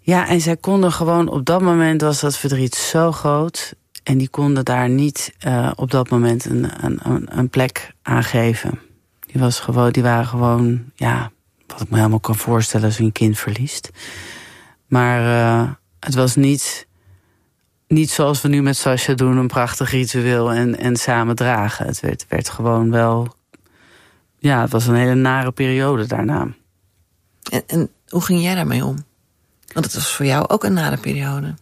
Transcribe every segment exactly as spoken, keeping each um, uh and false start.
Ja, en zij konden gewoon... Op dat moment was dat verdriet zo groot... en die konden daar niet uh, op dat moment een, een, een plek aan geven. Die, was gewoon, die waren gewoon... ja, wat ik me helemaal kan voorstellen als je een kind verliest. Maar uh, het was niet... niet zoals we nu met Sascha doen, een prachtig ritueel en, en samen dragen. Het werd, werd gewoon wel... Ja, het was een hele nare periode daarna. En, en hoe ging jij daarmee om? Want het was voor jou ook een nare periode.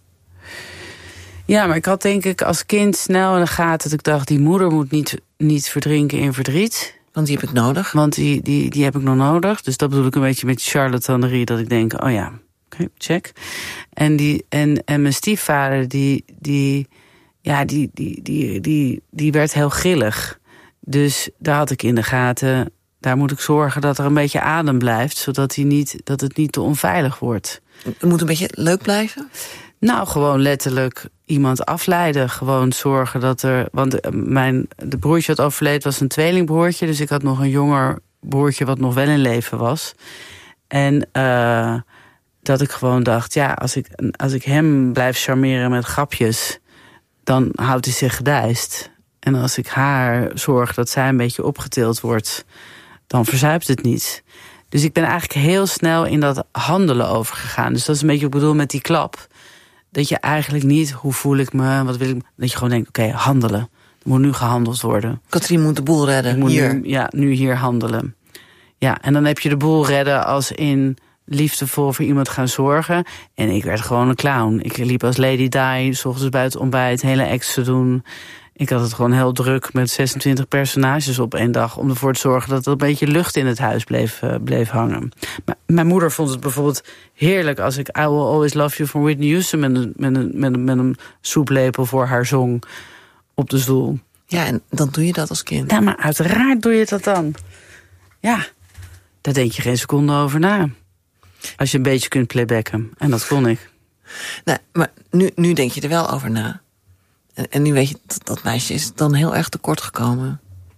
Ja, maar ik had denk ik als kind snel in de gaten... dat ik dacht, die moeder moet niet, niet verdrinken in verdriet. Want die heb ik nodig. Want die, die, die heb ik nog nodig. Dus dat bedoel ik een beetje met charlatanerie. Dat ik denk, oh ja, oké, okay, check. En, die, en, en mijn stiefvader, die, die, ja, die, die, die, die, die werd heel grillig. Dus daar had ik in de gaten... daar moet ik zorgen dat er een beetje adem blijft... zodat hij niet, dat het niet te onveilig wordt. Het moet een beetje leuk blijven? Nou, gewoon letterlijk iemand afleiden. Gewoon zorgen dat er... Want mijn, de broertje dat overleed was een tweelingbroertje... dus ik had nog een jonger broertje wat nog wel in leven was. En uh, dat ik gewoon dacht... ja, als ik, als ik hem blijf charmeren met grapjes... dan houdt hij zich gedijst. En als ik haar zorg dat zij een beetje opgetild wordt... dan verzuipt het niet. Dus ik ben eigenlijk heel snel in dat handelen overgegaan. Dus dat is een beetje wat ik bedoel met die klap. Dat je eigenlijk niet, hoe voel ik me, wat wil ik... dat je gewoon denkt, oké, okay, handelen. Er moet nu gehandeld worden. Katrien moet de boel redden, moet hier. Nu, ja, nu hier handelen. Ja, en dan heb je de boel redden als in liefdevol voor iemand gaan zorgen. En ik werd gewoon een clown. Ik liep als Lady Di, 's ochtends bij het ontbijt, hele acts te doen... Ik had het gewoon heel druk met zesentwintig personages op één dag... om ervoor te zorgen dat er een beetje lucht in het huis bleef, uh, bleef hangen. Maar mijn moeder vond het bijvoorbeeld heerlijk... als ik I Will Always Love You van Whitney Houston... met een, met een, met een, met een soeplepel voor haar zong op de stoel. Ja, en dan doe je dat als kind. Ja, maar uiteraard doe je dat dan. Ja, daar denk je geen seconde over na. Als je een beetje kunt playbacken. En dat kon ik. Nou, maar nu, nu denk je er wel over na. En, en nu weet je, dat, dat meisje is dan heel erg tekort gekomen.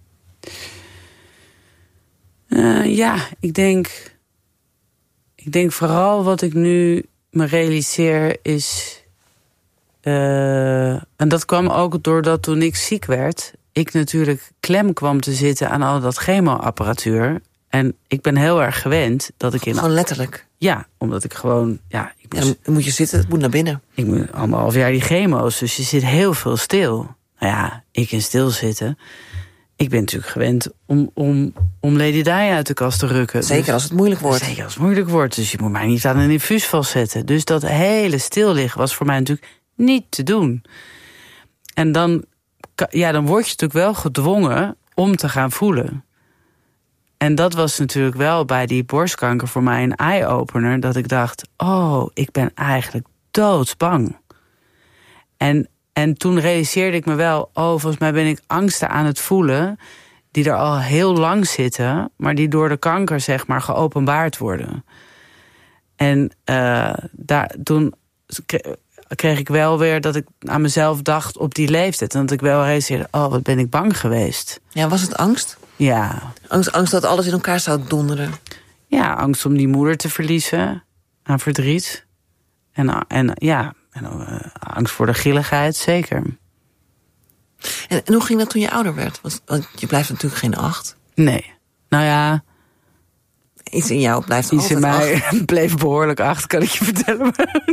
Uh, ja, ik denk... Ik denk vooral wat ik nu me realiseer is... Uh, en dat kwam ook doordat toen ik ziek werd... ik natuurlijk klem kwam te zitten aan al dat chemoapparatuur. En ik ben heel erg gewend dat ik in... Gewoon letterlijk? Ja, omdat ik gewoon... Ja, ik moest, ja, dan moet je zitten, het moet naar binnen. Ik moet anderhalf jaar die chemo's, dus je zit heel veel stil. Nou ja, ik in stilzitten. Ik ben natuurlijk gewend om, om, om Lady Di uit de kast te rukken. Zeker dus, als het moeilijk wordt. Zeker als het moeilijk wordt. Dus je moet mij niet aan een infuus vastzetten. Dus dat hele stil liggen was voor mij natuurlijk niet te doen. En dan, ja, dan word je natuurlijk wel gedwongen om te gaan voelen. En dat was natuurlijk wel bij die borstkanker voor mij een eye-opener. Dat ik dacht, oh, ik ben eigenlijk doodsbang. En, en toen realiseerde ik me wel, oh, volgens mij ben ik angsten aan het voelen... die er al heel lang zitten, maar die door de kanker, zeg maar, geopenbaard worden. En uh, daar, toen kreeg ik wel weer dat ik aan mezelf dacht op die leeftijd. En dat ik wel realiseerde, oh, wat ben ik bang geweest. Ja, was het angst? Ja. Angst, angst dat alles in elkaar zou donderen? Ja, angst om die moeder te verliezen aan verdriet. En, en ja, en, uh, angst voor de grilligheid, zeker. En, en hoe ging dat toen je ouder werd? Want, want je blijft natuurlijk geen acht. Nee. Nou ja... Iets in jou blijft Iets altijd in mij acht. bleef behoorlijk acht, kan ik je vertellen.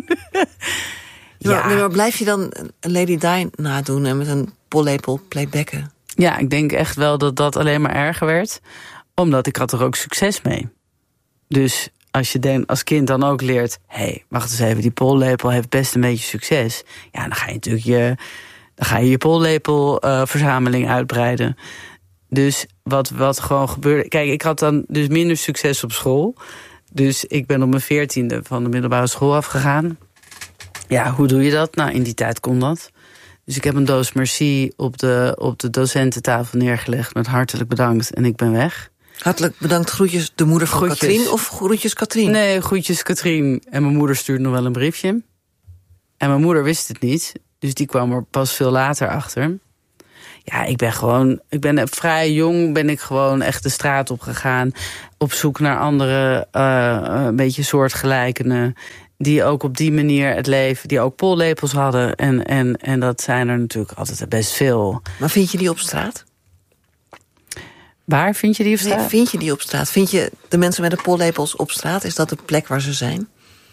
Ja. Maar, maar blijf je dan Lady Di nadoen en met een pollepel playbacken? Ja, ik denk echt wel dat dat alleen maar erger werd. Omdat ik had er ook succes mee. Dus als je den, als kind dan ook leert... hé, hey, wacht eens even, die pollepel heeft best een beetje succes. Ja, dan ga je natuurlijk je, dan ga je, je pollepelverzameling uh, uitbreiden. Dus wat, wat gewoon gebeurde... Kijk, ik had dan dus minder succes op school. Dus ik ben op mijn veertiende van de middelbare school afgegaan. Ja, hoe doe je dat? Nou, in die tijd kon dat. Dus ik heb een doos merci op de, op de docententafel neergelegd... met hartelijk bedankt en ik ben weg. Hartelijk bedankt, groetjes de moeder van groetjes. Katrien of groetjes Katrien? Nee, groetjes Katrien. En mijn moeder stuurde nog wel een briefje. En mijn moeder wist het niet. Dus die kwam er pas veel later achter. Ja, ik ben gewoon... Ik ben vrij jong, ben ik gewoon echt de straat op gegaan. Op zoek naar andere, uh, een beetje soortgelijkenen... die ook op die manier het leven, die ook pollepels hadden. En, en, en dat zijn er natuurlijk altijd best veel. Maar vind je die op straat? Waar vind je die op straat? Nee, vind je die op straat? Vind je de mensen met de pollepels op straat? Is dat de plek waar ze zijn?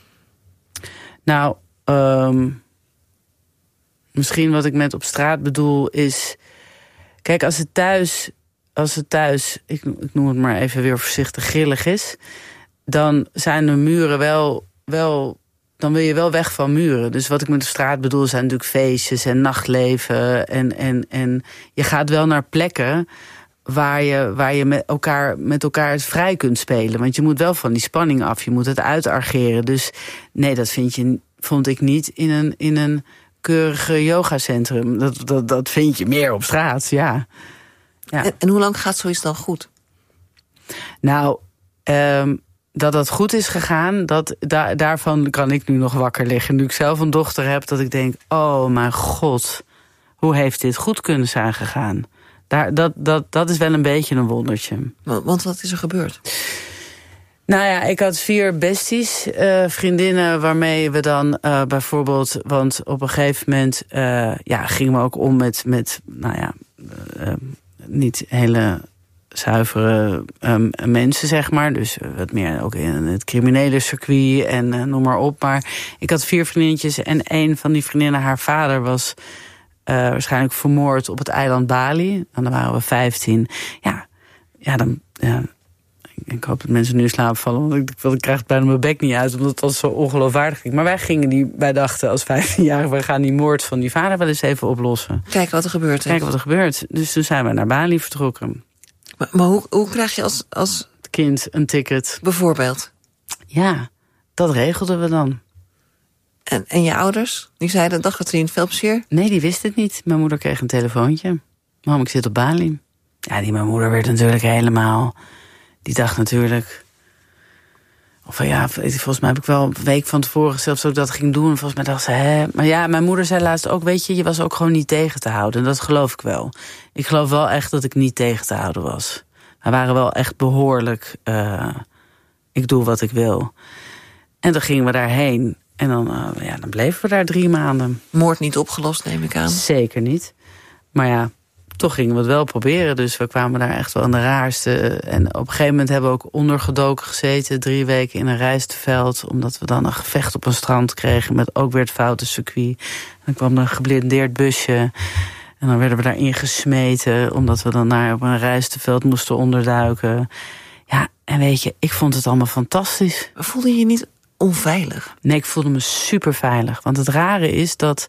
Nou, um, misschien wat ik met op straat bedoel is... Kijk, als het thuis, als het thuis ik, ik noem het maar even weer voorzichtig, grillig is... dan zijn de muren wel, wel... dan wil je wel weg van muren. Dus wat ik met op straat bedoel zijn natuurlijk feestjes en nachtleven. En, en, en je gaat wel naar plekken... waar je, waar je met, elkaar, met elkaar het vrij kunt spelen. Want je moet wel van die spanning af. Je moet het uitargeren. Dus nee, dat vind je, vond ik niet in een, in een keurige yogacentrum. Dat, dat, dat vind je meer op straat, ja. ja. En, en hoe lang gaat zoiets dan goed? Nou, um, dat dat goed is gegaan... Dat, da, daarvan kan ik nu nog wakker liggen. Nu ik zelf een dochter heb, dat ik denk... oh mijn god, hoe heeft dit goed kunnen zijn gegaan? Daar, dat, dat, dat is wel een beetje een wondertje. Want wat is er gebeurd? Nou ja, ik had vier besties, uh, vriendinnen waarmee we dan uh, bijvoorbeeld... want op een gegeven moment uh, ja, gingen we ook om met, met nou ja, uh, niet hele zuivere um, mensen, zeg maar. Dus wat meer ook in het criminele circuit en uh, noem maar op. Maar ik had vier vriendinnetjes en een van die vriendinnen, haar vader was... Uh, waarschijnlijk vermoord op het eiland Bali. En dan waren we vijftien. Ja, ja dan... Ja, ik hoop dat mensen nu in slaap vallen. Want ik, ik krijg het bijna mijn bek niet uit. Omdat het al zo ongeloofwaardig ging. Maar wij gingen die... Wij dachten als vijftienjarigen... we gaan die moord van die vader wel eens even oplossen. Kijken wat er gebeurt. Kijken wat er gebeurt. Dus toen zijn we naar Bali vertrokken. Maar, maar hoe, hoe krijg je als, als... kind een ticket? Bijvoorbeeld? Ja, dat regelden we dan. En, en je ouders? Die zeiden, dag Katrien, veel plezier? Nee, die wist het niet. Mijn moeder kreeg een telefoontje. Mam, ik zit op Bali. Ja, die mijn moeder werd natuurlijk helemaal... Die dacht natuurlijk... Of ja, volgens mij heb ik wel een week van tevoren zelfs ook dat ging doen. Volgens mij dacht ze, hè. Maar ja, mijn moeder zei laatst ook, weet je, je was ook gewoon niet tegen te houden. En dat geloof ik wel. Ik geloof wel echt dat ik niet tegen te houden was. We waren wel echt behoorlijk... Uh, ik doe wat ik wil. En dan gingen we daarheen... En dan, uh, ja, dan bleven we daar drie maanden. Moord niet opgelost, neem ik aan. Zeker niet. Maar ja, toch gingen we het wel proberen. Dus we kwamen daar echt wel aan de raarste. En op een gegeven moment hebben we ook ondergedoken gezeten. Drie weken in een rijstveld. Omdat we dan een gevecht op een strand kregen. Met ook weer het foute circuit. En dan kwam er een geblindeerd busje. En dan werden we daarin gesmeten. Omdat we dan naar op een rijstveld moesten onderduiken. Ja, en weet je, ik vond het allemaal fantastisch. Voelde je je niet... onveilig? Nee, ik voelde me super veilig. Want het rare is dat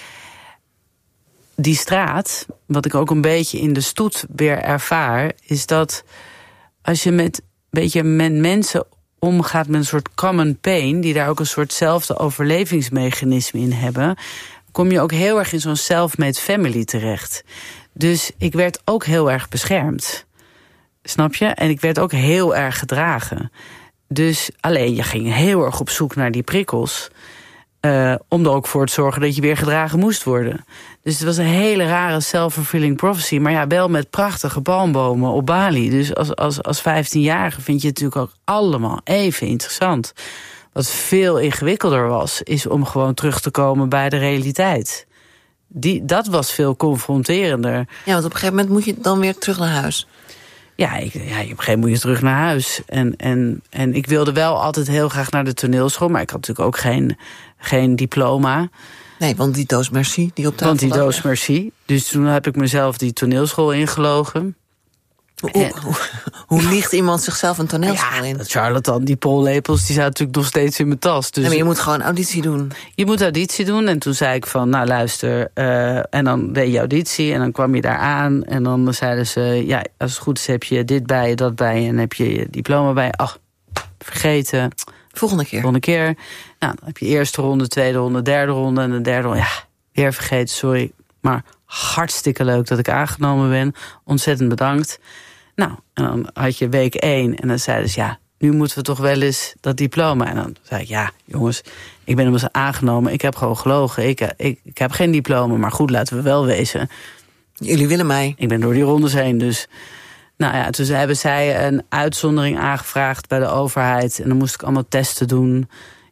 die straat, wat ik ook een beetje in de stoet weer ervaar, is dat als je met, beetje met mensen omgaat met een soort common pain, die daar ook een soortzelfde overlevingsmechanisme in hebben, kom je ook heel erg in zo'n self-made family terecht. Dus ik werd ook heel erg beschermd. Snap je? En ik werd ook heel erg gedragen. Dus alleen, je ging heel erg op zoek naar die prikkels. Uh, om er ook voor te zorgen dat je weer gedragen moest worden. Dus het was een hele rare self-fulfilling prophecy. Maar ja, wel met prachtige palmbomen op Bali. Dus als, als, als vijftienjarige vind je het natuurlijk ook allemaal even interessant. Wat veel ingewikkelder was, is om gewoon terug te komen bij de realiteit. Die, dat was veel confronterender. Ja, want op een gegeven moment moet je dan weer terug naar huis. Ja, ik, ja, op een gegeven moment moet je terug naar huis. En, en, en ik wilde wel altijd heel graag naar de toneelschool. Maar ik had natuurlijk ook geen, geen diploma. Nee, want die doos merci die op tafel Want die lag, doos ja. merci. Dus toen heb ik mezelf die toneelschool ingelogen. Hoe, hoe, hoe, hoe liegt iemand zichzelf een toneelschool ja, in? dat charlatan, die pollepels, die zaten natuurlijk nog steeds in mijn tas. Dus nee, maar je moet gewoon auditie doen. Je moet auditie doen. En toen zei ik van, nou luister. Uh, en dan deed je auditie en dan kwam je daar aan. En dan zeiden ze, ja, als het goed is heb je dit bij je, dat bij je. En heb je je diploma bij je. Ach, vergeten. Volgende keer. Volgende keer. Nou, dan heb je eerste ronde, tweede ronde, derde ronde. En de derde ronde, ja, weer vergeten, sorry. Maar hartstikke leuk dat ik aangenomen ben. Ontzettend bedankt. Nou, en dan had je week één en dan zeiden ze, ja, nu moeten we toch wel eens dat diploma. En dan zei ik, ja, jongens, ik ben immers aangenomen. Ik heb gewoon gelogen. Ik, ik, ik heb geen diploma, maar goed, laten we wel wezen. Jullie willen mij. Ik ben door die rondes heen, dus... Nou ja, toen hebben zij een uitzondering aangevraagd bij de overheid. En dan moest ik allemaal testen doen.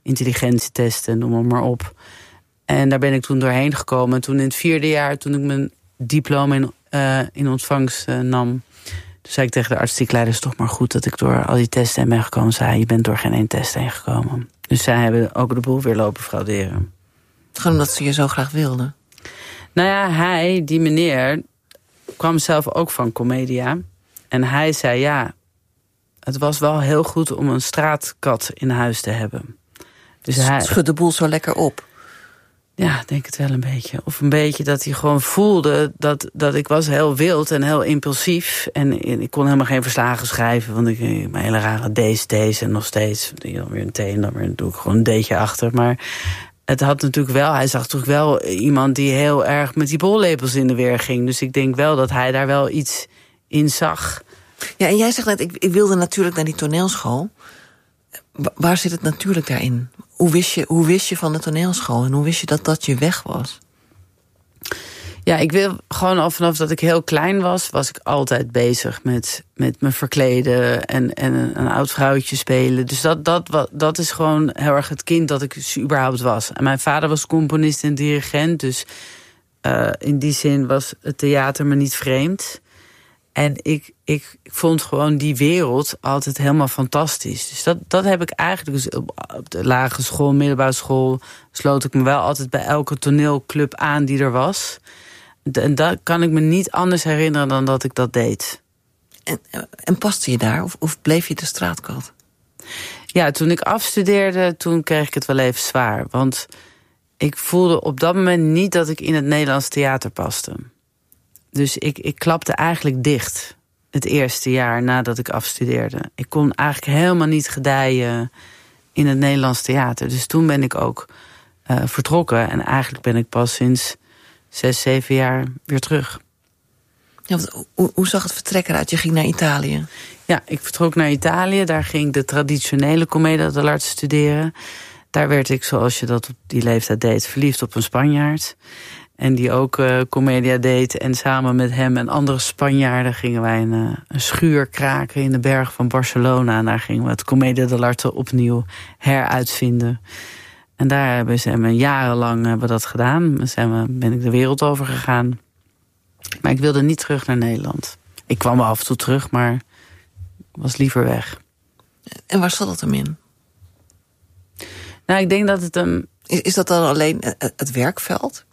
intelligentietesten, noem maar, maar op. En daar ben ik toen doorheen gekomen. En toen in het vierde jaar, toen ik mijn diploma in, uh, in ontvangst uh, nam, toen zei ik tegen de artistiekleiders, toch maar goed dat ik door al die testen heen ben gekomen. Zei, je bent door geen één test heen gekomen. Dus zij hebben ook de boel weer lopen frauderen. Gewoon omdat ze je zo graag wilden? Nou ja, hij, die meneer, kwam zelf ook van Commedia. En hij zei, ja, het was wel heel goed om een straatkat in huis te hebben. Dus hij schudt de boel zo lekker op. Ja, ik denk het wel een beetje. Of een beetje dat hij gewoon voelde dat, dat ik was heel wild en heel impulsief. En ik kon helemaal geen verslagen schrijven. Want ik mijn hele rare D's, D's en nog steeds. Dan weer een T en dan weer doe ik gewoon een D'tje achter. Maar het had natuurlijk wel, hij zag natuurlijk wel iemand die heel erg met die bollepels in de weer ging. Dus ik denk wel dat hij daar wel iets in zag. Ja, en jij zegt net, ik, ik wilde natuurlijk naar die toneelschool. Waar zit het natuurlijk daarin? Hoe wist je, hoe wist je van de toneelschool en hoe wist je dat dat je weg was? Ja, ik wil gewoon al vanaf dat ik heel klein was, was ik altijd bezig met, met me verkleden en, en een, een oud vrouwtje spelen. Dus dat, dat, dat is gewoon heel erg het kind dat ik dus überhaupt was. En mijn vader was componist en dirigent, dus uh, in die zin was het theater me niet vreemd. En ik, ik vond gewoon die wereld altijd helemaal fantastisch. Dus dat, dat heb ik eigenlijk dus op de lagere school, middelbare school, sloot ik me wel altijd bij elke toneelclub aan die er was. En dat kan ik me niet anders herinneren dan dat ik dat deed. En, en paste je daar of, of bleef je de straatkat? Ja, toen ik afstudeerde, toen kreeg ik het wel even zwaar. Want ik voelde op dat moment niet dat ik in het Nederlands theater paste. Dus ik, ik klapte eigenlijk dicht het eerste jaar nadat ik afstudeerde. Ik kon eigenlijk helemaal niet gedijen in het Nederlands theater. Dus toen ben ik ook uh, vertrokken. En eigenlijk ben ik pas sinds zes, zeven jaar weer terug. Ja, want, hoe, hoe zag het vertrek eruit? Je ging naar Italië. Ja, ik vertrok naar Italië. Daar ging ik de traditionele commedia dell'arte studeren. Daar werd ik, zoals je dat op die leeftijd deed, verliefd op een Spanjaard. En die ook uh, commedia deed. En samen met hem en andere Spanjaarden gingen wij een, uh, een schuur kraken in de berg van Barcelona. En daar gingen we het commedia dell'arte opnieuw heruitvinden. En daar hebben ze me jarenlang hebben we dat gedaan. Zijn we, ben ik de wereld over gegaan. Maar ik wilde niet terug naar Nederland. Ik kwam wel af en toe terug, maar was liever weg. En waar zat het hem in? Nou, ik denk dat het hem... Is, is dat dan alleen het werkveld?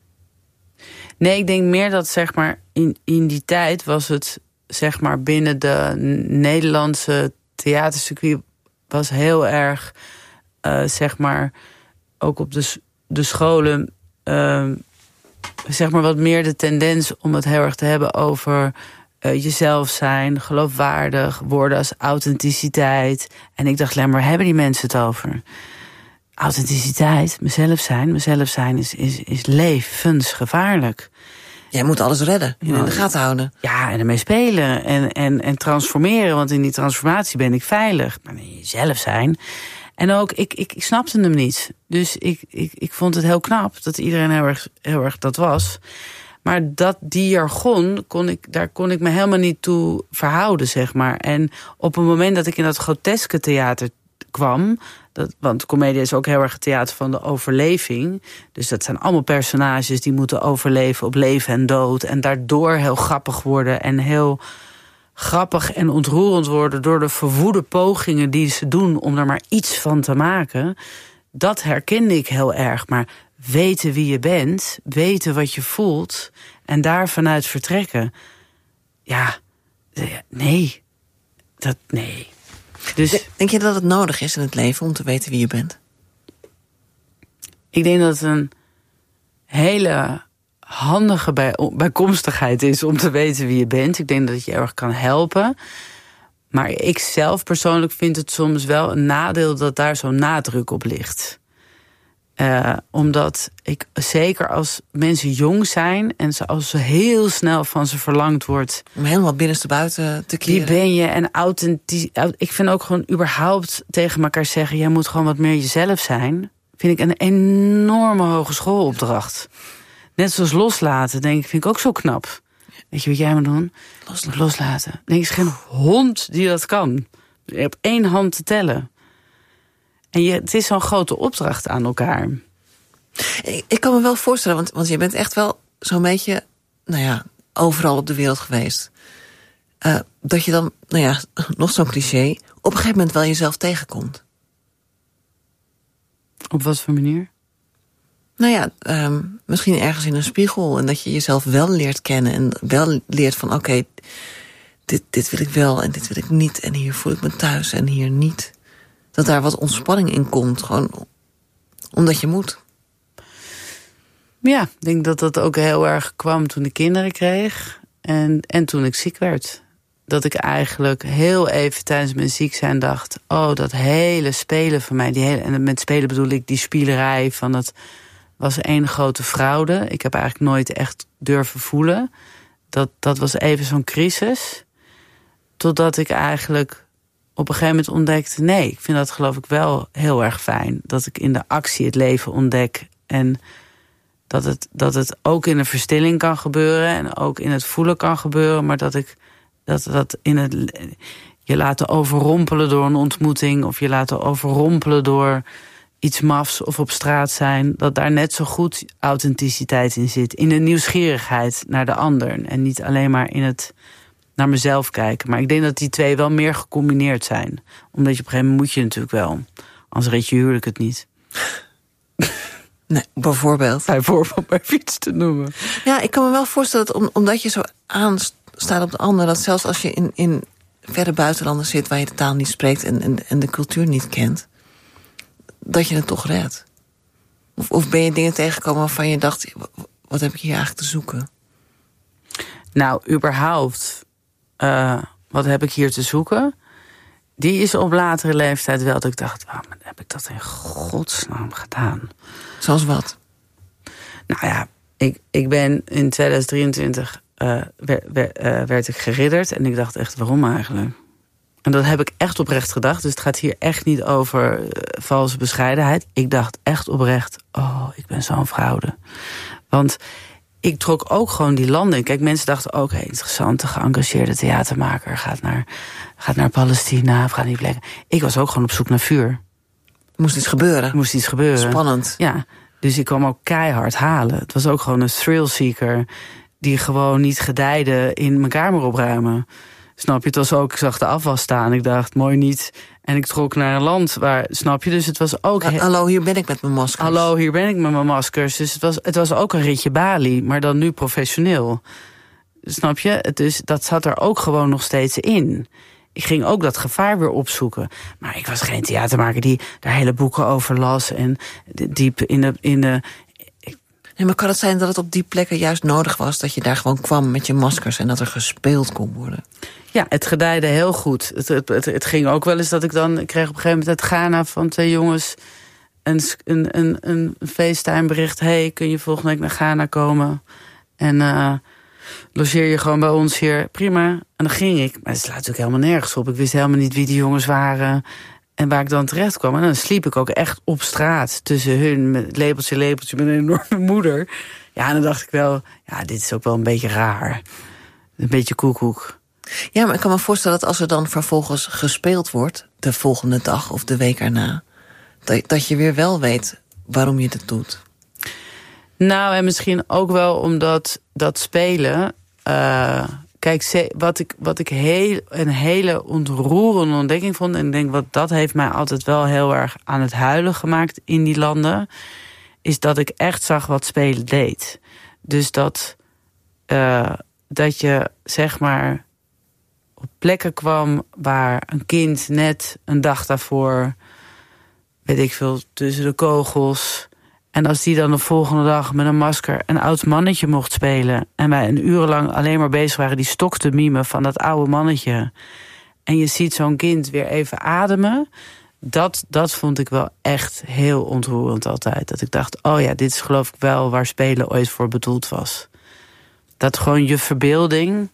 Nee, ik denk meer dat, zeg maar, in, in die tijd was het, zeg maar, binnen de Nederlandse theatercircuit was heel erg, uh, zeg maar, ook op de, de scholen, uh, zeg maar, wat meer de tendens om het heel erg te hebben over uh, jezelf zijn, geloofwaardig worden als authenticiteit. En ik dacht, maar hebben die mensen het over? Authenticiteit, mezelf zijn. Mezelf zijn is, is, is levensgevaarlijk. Jij moet alles redden, je in de gaten houden. Ja, en ermee spelen en, en, en transformeren. Want in die transformatie ben ik veilig. Maar nee, jezelf zijn. En ook, ik, ik, ik snapte hem niet. Dus ik, ik, ik vond het heel knap dat iedereen heel erg, heel erg dat was. Maar dat, die jargon, kon ik, daar kon ik me helemaal niet toe verhouden, zeg maar. En op het moment dat ik in dat groteske theater kwam, dat, want comedie is ook heel erg het theater van de overleving. Dus dat zijn allemaal personages die moeten overleven op leven en dood. En daardoor heel grappig worden en heel grappig en ontroerend worden door de verwoede pogingen die ze doen om er maar iets van te maken. Dat herkende ik heel erg. Maar weten wie je bent, weten wat je voelt en daar vanuit vertrekken. Ja, nee. Dat, nee. Dus, denk je dat het nodig is in het leven om te weten wie je bent? Ik denk dat het een hele handige bij, bijkomstigheid is om te weten wie je bent. Ik denk dat het je erg kan helpen. Maar ik zelf persoonlijk vind het soms wel een nadeel dat daar zo'n nadruk op ligt. Uh, omdat ik, zeker als mensen jong zijn en als ze heel snel van ze verlangd wordt, om helemaal binnenstebuiten te keren. Wie ben je en authentiek. Ik vind ook gewoon überhaupt tegen elkaar zeggen, jij moet gewoon wat meer jezelf zijn. Vind ik een enorme hogeschoolopdracht. Net zoals loslaten, denk ik, vind ik ook zo knap. Weet je wat jij moet doen? Loslaten. Loslaten. Denk, er is geen hond die dat kan. Je hebt één hand te tellen. En je, het is zo'n grote opdracht aan elkaar. Ik, ik kan me wel voorstellen, want, want je bent echt wel zo'n beetje... nou ja, overal op de wereld geweest. Uh, dat je dan, nou ja, nog zo'n cliché... op een gegeven moment wel jezelf tegenkomt. Op wat voor manier? Nou ja, um, misschien ergens in een spiegel... en dat je jezelf wel leert kennen... en wel leert van, oké, okay, dit, dit wil ik wel en dit wil ik niet... en hier voel ik me thuis en hier niet. Dat daar wat ontspanning in komt, gewoon omdat je moet. Ja, ik denk dat dat ook heel erg kwam toen ik kinderen kreeg... en, en toen ik ziek werd. Dat ik eigenlijk heel even tijdens mijn ziek zijn dacht... oh, dat hele spelen van mij... Die hele, en met spelen bedoel ik die spielerij van het... was één grote fraude. Ik heb eigenlijk nooit echt durven voelen. Dat, dat was even zo'n crisis. Totdat ik eigenlijk op een gegeven moment ontdekte... nee, ik vind dat geloof ik wel heel erg fijn. Dat ik in de actie het leven ontdek. En dat het, dat het ook in de verstilling kan gebeuren... en ook in het voelen kan gebeuren... maar dat ik dat, dat in het je laten overrompelen door een ontmoeting... of je laten overrompelen door... iets mafs of op straat zijn... dat daar net zo goed authenticiteit in zit. In de nieuwsgierigheid naar de ander. En niet alleen maar in het naar mezelf kijken. Maar ik denk dat die twee wel meer gecombineerd zijn. Omdat je op een gegeven moment moet je natuurlijk wel. Anders reed je huwelijk het niet. Nee, bijvoorbeeld. Bijvoorbeeld, bij iets te noemen. Ja, ik kan me wel voorstellen dat om, omdat je zo aanstaat op de ander... dat zelfs als je in, in verre buitenlanden zit... waar je de taal niet spreekt en, en, en de cultuur niet kent... dat je het toch redt? Of, of ben je dingen tegengekomen waarvan je dacht... wat heb ik hier eigenlijk te zoeken? Nou, überhaupt, uh, wat heb ik hier te zoeken? Die is op latere leeftijd wel dat ik dacht... waarom heb ik dat in godsnaam gedaan? Zoals wat? Nou ja, ik, ik ben in tweeduizend drieëntwintig uh, werd, werd, uh, werd ik geridderd... en ik dacht echt, waarom eigenlijk? En dat heb ik echt oprecht gedacht. Dus het gaat hier echt niet over uh, valse bescheidenheid. Ik dacht echt oprecht, oh, ik ben zo'n fraude. Want ik trok ook gewoon die landen in. Kijk, mensen dachten, oké, okay, interessante, geëngageerde theatermaker... gaat naar, gaat naar Palestina, of gaat die plekken. Ik was ook gewoon op zoek naar vuur. Er moest iets gebeuren. Er moest iets gebeuren. Spannend. Ja, dus ik kwam ook keihard halen. Het was ook gewoon een thrillseeker... die gewoon niet gedijde in mijn kamer opruimen... Snap je, het was ook, ik zag de afwas staan. Ik dacht, mooi niet. En ik trok naar een land waar, snap je, dus het was ook... Ha- Hallo, hier ben ik met mijn maskers. Hallo, hier ben ik met mijn maskers. Dus het was, het was ook een ritje Bali, maar dan nu professioneel. Snap je? Het is, dat zat er ook gewoon nog steeds in. Ik ging ook dat gevaar weer opzoeken. Maar ik was geen theatermaker die daar hele boeken over las... en diep in de... In de Nee, maar kan het zijn dat het op die plekken juist nodig was... dat je daar gewoon kwam met je maskers en dat er gespeeld kon worden? Ja, het gedijde heel goed. Het, het, het, het ging ook wel eens dat ik dan... Ik kreeg op een gegeven moment uit Ghana van twee jongens... een, een, een, een FaceTime bericht... hey, kun je volgende week naar Ghana komen? En uh, logeer je gewoon bij ons hier? Prima. En dan ging ik. Maar het slaat natuurlijk helemaal nergens op. Ik wist helemaal niet wie die jongens waren... En waar ik dan terecht kwam. En dan sliep ik ook echt op straat tussen hun... met lepeltje, lepeltje, met een enorme moeder. Ja, en dan dacht ik wel... ja, dit is ook wel een beetje raar. Een beetje koekoek. Ja, maar ik kan me voorstellen dat als er dan vervolgens gespeeld wordt... de volgende dag of de week erna... dat, dat je weer wel weet waarom je het doet. Nou, en misschien ook wel omdat dat spelen... Uh, Kijk, wat ik, wat ik heel, een hele ontroerende ontdekking vond... en ik denk, wat dat heeft mij altijd wel heel erg aan het huilen gemaakt in die landen... is dat ik echt zag wat spelen deed. Dus dat, uh, dat je, zeg maar, op plekken kwam... waar een kind net een dag daarvoor, weet ik veel, tussen de kogels... En als die dan de volgende dag met een masker een oud mannetje mocht spelen... en wij een urenlang alleen maar bezig waren die stok te mimen van dat oude mannetje... en je ziet zo'n kind weer even ademen... Dat, dat vond ik wel echt heel ontroerend altijd. Dat ik dacht, oh ja, dit is geloof ik wel waar spelen ooit voor bedoeld was. Dat gewoon je verbeelding,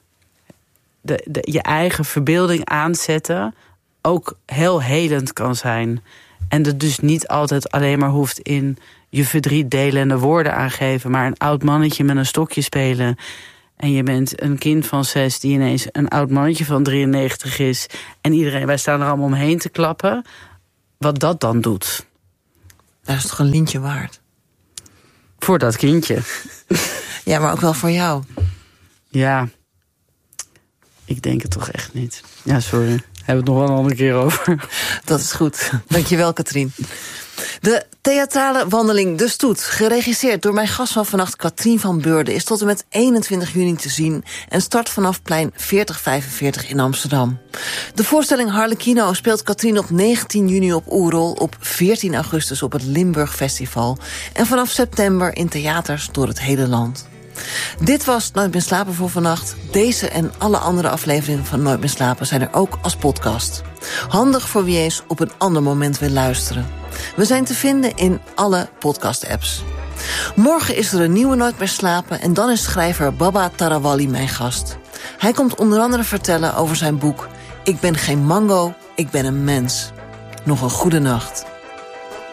de, de, je eigen verbeelding aanzetten... ook heel helend kan zijn. En dat dus niet altijd alleen maar hoeft in... je verdriet delen en de woorden aangeven... maar een oud mannetje met een stokje spelen... en je bent een kind van zes die ineens een oud mannetje van drieënnegentig is... en iedereen, wij staan er allemaal omheen te klappen. wat dat dan doet. Dat is toch een lintje waard? Voor dat kindje. Ja, maar ook wel voor jou. Ja, ik denk het toch echt niet. Ja, sorry. Hebben we het nog wel een andere keer over. Dat is goed. Dankjewel, Katrien. De theatrale wandeling De Stoet, geregisseerd door mijn gast van vannacht Katrien van Beurden, is tot en met eenentwintig juni te zien en start vanaf plein veertig vijfenveertig in Amsterdam. De voorstelling Harlequino speelt Katrien op negentien juni op Oerol, op veertien augustus op het Limburg Festival en vanaf september in theaters door het hele land. Dit was Nooit meer slapen voor vannacht. Deze en alle andere afleveringen van Nooit meer slapen zijn er ook als podcast. Handig voor wie eens op een ander moment wil luisteren. We zijn te vinden in alle podcast-apps. Morgen is er een nieuwe Nooit meer slapen en dan is schrijver Baba Tarawali mijn gast. Hij komt onder andere vertellen over zijn boek Ik ben geen mango, ik ben een mens. Nog een goede nacht.